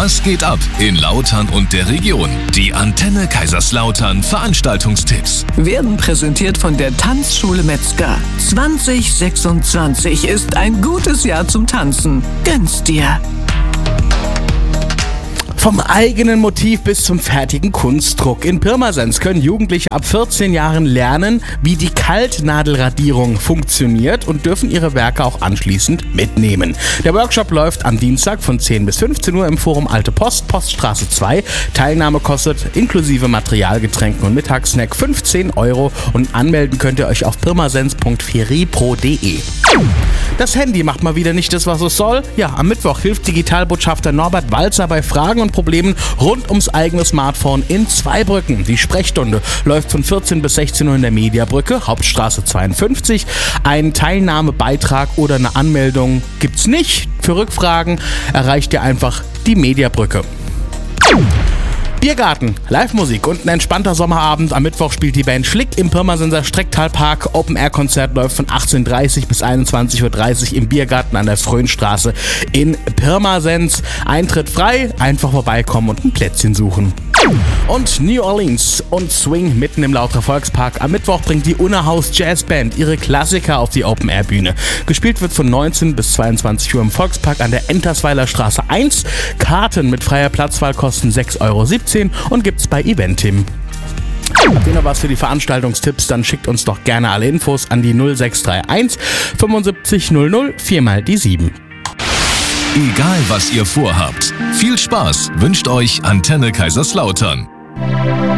Was geht ab in Lautern und der Region? Die Antenne Kaiserslautern Veranstaltungstipps. Werden präsentiert von der Tanzschule Metzger. 2026 ist ein gutes Jahr zum Tanzen. Gönn's dir. Vom eigenen Motiv bis zum fertigen Kunstdruck. In Pirmasens können Jugendliche ab 14 Jahren lernen, wie die Kaltnadelradierung funktioniert und dürfen ihre Werke auch anschließend mitnehmen. Der Workshop läuft am Dienstag von 10 bis 15 Uhr im Forum Alte Post, Poststraße 2. Teilnahme kostet inklusive Materialgetränken und Mittagssnack 15 € und anmelden könnt ihr euch auf pirmasens.feripro.de. Das Handy macht mal wieder nicht das, was es soll. Ja, am Mittwoch hilft Digitalbotschafter Norbert Walzer bei Fragen und Problemen rund ums eigene Smartphone in Zweibrücken. Die Sprechstunde läuft von 14 bis 16 Uhr in der Mediabrücke, Hauptstraße 52. Einen Teilnahmebeitrag oder eine Anmeldung gibt's nicht. Für Rückfragen erreicht ihr einfach die Mediabrücke. Biergarten, Live-Musik und ein entspannter Sommerabend. Am Mittwoch spielt die Band Schlick im Pirmasenser Strecktalpark. Open-Air-Konzert läuft von 18:30 bis 21:30 Uhr im Biergarten an der Fröhnstraße in Pirmasens. Eintritt frei, einfach vorbeikommen und ein Plätzchen suchen. Und New Orleans und Swing mitten im Lauterer Volkspark. Am Mittwoch bringt die Unerhaus Jazzband ihre Klassiker auf die Open-Air-Bühne. Gespielt wird von 19 bis 22 Uhr im Volkspark an der Entersweiler Straße 1. Karten mit freier Platzwahl kosten 6,17 € und gibt's bei Eventim. Habt ihr noch was für die Veranstaltungstipps, dann schickt uns doch gerne alle Infos an die 0631 75 00 4x7. Egal was ihr vorhabt, viel Spaß wünscht euch Antenne Kaiserslautern.